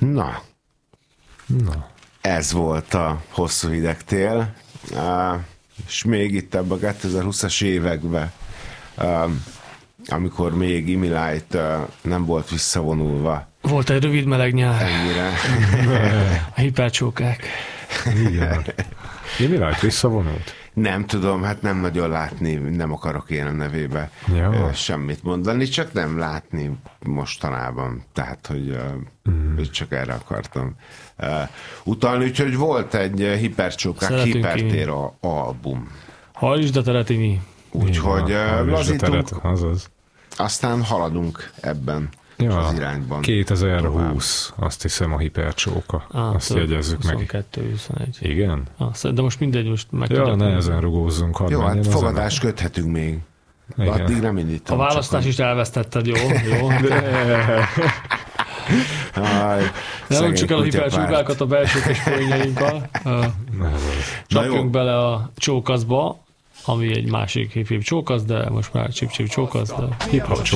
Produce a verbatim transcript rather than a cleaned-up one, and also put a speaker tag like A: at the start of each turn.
A: Na.
B: Na.
A: Ez volt a hosszú hideg tél, és még itt ebben a kétezer-húszas években, amikor még Imilight nem volt visszavonulva.
C: Volt egy rövid meleg nyár.
A: Ennyire.
C: A hipercsókák.
B: Igen. Imilight visszavonult?
A: Nem tudom, hát nem nagyon látni, nem akarok én a nevébe
B: ja.
A: semmit mondani, csak nem látni mostanában. Tehát, hogy mm. csak erre akartam uh, utalni, úgyhogy volt egy hipercsókák hipertér a album.
C: Hallj, de teretini.
A: Úgyhogy uh, lazítunk,
B: azaz.
A: aztán haladunk ebben
B: ja,
A: az irányban.
B: kétezer-húsz, tovább. Azt hiszem a hipercsóka.
C: Ah,
B: azt jegyezzük meg.
C: huszonkettő huszonegy.
B: Igen?
C: Ah, de most mindegy, most meg
B: ja, nehezen rugózzunk.
A: Jó, hát fogadást köthetünk még. De addig nem indítom.
C: A választás is elvesztetted, jó? jó. Nem csak el a hipercsókákat a belső kispoénjainkkal. Csapjunk bele a csókaszba, ami egy másik hip-hip csókasz, de most már csip-csip csókasz, de hip-hop